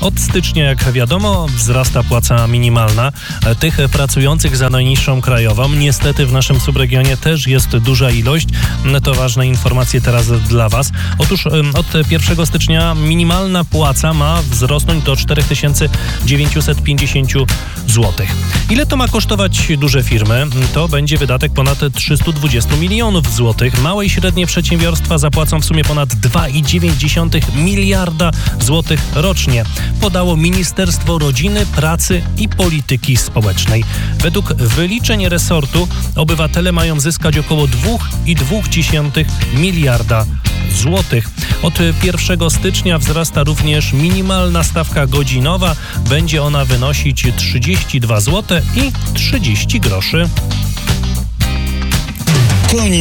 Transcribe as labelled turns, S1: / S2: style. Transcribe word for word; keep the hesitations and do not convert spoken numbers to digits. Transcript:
S1: Od stycznia, jak wiadomo, wzrasta płaca minimalna tych pracujących za najniższą krajową. Niestety w naszym subregionie też jest duża ilość. To ważne informacje teraz dla Was. Otóż od pierwszego stycznia minimalna płaca ma wzrosnąć do cztery tysiące dziewięćset pięćdziesiąt złotych. Ile to ma kosztować duże firmy? To będzie wydatek ponad trzysta dwadzieścia milionów złotych. Małe i średnie przedsiębiorstwa zapłacą w sumie ponad dwa przecinek dziewięć miliarda złotych rocznie, podało Ministerstwo Rodziny, Pracy i Polityki Społecznej. Według wyliczeń resortu obywatele mają zyskać około dwa przecinek dwa miliarda złotych. Od pierwszego stycznia wzrasta również minimalna stawka godzinowa. Będzie ona wynosić trzydzieści dwa złote i trzydzieści groszy.